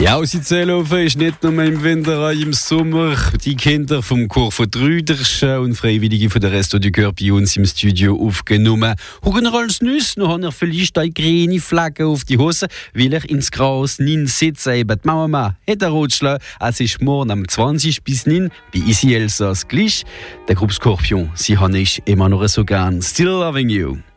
Ja, unsere Zehlhofen ist nicht nur im Winter, auch im Sommer. Die Kinder vom Chor von Trüderschen und Freiwillige von der Resto du Cœur bei uns im Studio aufgenommen. Hugen als Nüsse, noch haben wir vielleicht eine grüne Flagge auf die Hose, weil er ins Gras nicht sitzen. Eben die Mama hat einen Rotschlag. Es ist morgen am 20 bis 9 bei Isi Elsass gleich. Der Gruppe Scorpion, sie haben ich immer noch so gern. Still loving you.